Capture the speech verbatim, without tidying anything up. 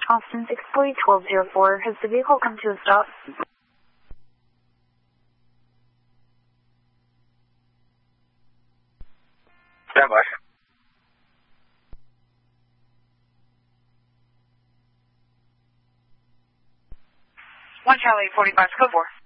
Austin six four one two zero four. Has the vehicle come to a stop? Stand by. One Charlie forty-five, code four.